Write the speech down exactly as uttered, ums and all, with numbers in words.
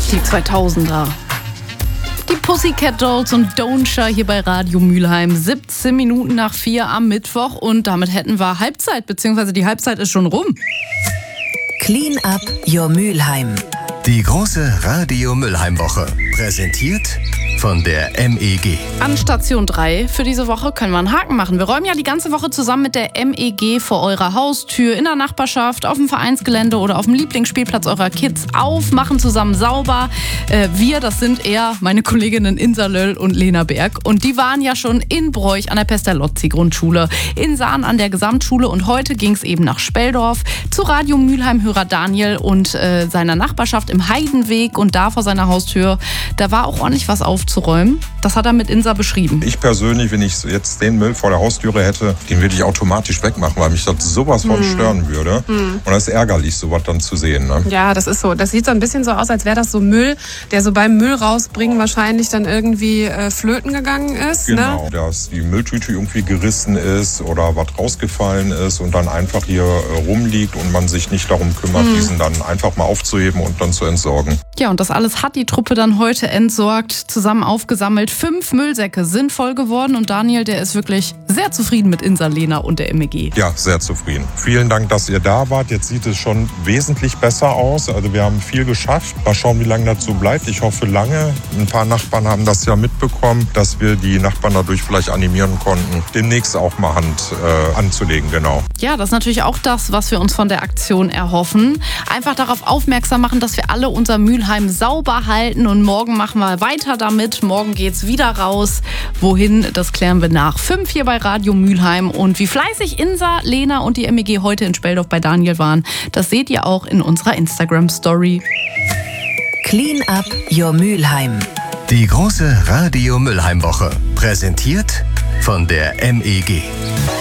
Die zweitausender. Die Pussycat Dolls und Don't hier bei Radio Mülheim. siebzehn Minuten nach vier am Mittwoch und damit hätten wir Halbzeit, beziehungsweise die Halbzeit ist schon rum. Clean up your Mülheim. Die große Radio Mülheim Woche. Präsentiert von der M E G. An Station drei für diese Woche können wir einen Haken machen. Wir räumen ja die ganze Woche zusammen mit der M E G vor eurer Haustür, in der Nachbarschaft, auf dem Vereinsgelände oder auf dem Lieblingsspielplatz eurer Kids auf, machen zusammen sauber. Äh, wir, das sind eher meine Kolleginnen Insa Löll und Lena Berg. Und die waren ja schon in Broich an der Pestalozzi-Grundschule, in Sahn an der Gesamtschule und heute ging es eben nach Speldorf zu Radio Mülheim-Hörer Daniel und äh, seiner Nachbarschaft im Heidenweg und da vor seiner Haustür. Da war auch ordentlich was aufzuräumen. Das hat er mit Insa beschrieben. Ich persönlich, wenn ich jetzt den Müll vor der Haustüre hätte, den würde ich automatisch wegmachen, weil mich das sowas von hm. stören würde. Hm. Und das ist ärgerlich, sowas dann zu sehen. Ne? Ja, das ist so. Das sieht so ein bisschen so aus, als wäre das so Müll, der so beim Müll rausbringen wahrscheinlich dann irgendwie äh, flöten gegangen ist. Genau, ne? Dass die Mülltüte irgendwie gerissen ist oder was rausgefallen ist und dann einfach hier äh, rumliegt und man sich nicht darum kümmert, hm. diesen dann einfach mal aufzuheben und dann zu entsorgen. Ja, und das alles hat die Truppe dann heute entsorgt, zusammen aufgesammelt. Fünf Müllsäcke sind voll geworden und Daniel, der ist wirklich sehr zufrieden mit Insa, Lena und der M E G. Ja, sehr zufrieden. Vielen Dank, dass ihr da wart. Jetzt sieht es schon wesentlich besser aus. Also wir haben viel geschafft. Mal schauen, wie lange dazu bleibt. Ich hoffe lange. Ein paar Nachbarn haben das ja mitbekommen, dass wir die Nachbarn dadurch vielleicht animieren konnten, demnächst auch mal Hand äh, anzulegen. Genau. Ja, das ist natürlich auch das, was wir uns von der Aktion erhoffen. Einfach darauf aufmerksam machen, dass wir alle unser Mülheim sauber halten und morgen machen wir weiter damit. Morgen geht's wieder raus. Wohin, das klären wir nach fünf hier bei Radio Mülheim. Und wie fleißig Insa, Lena und die M E G heute in Speldorf bei Daniel waren, das seht ihr auch in unserer Instagram-Story. Clean up your Mülheim. Die große Radio Mülheim Woche. Präsentiert von der M E G.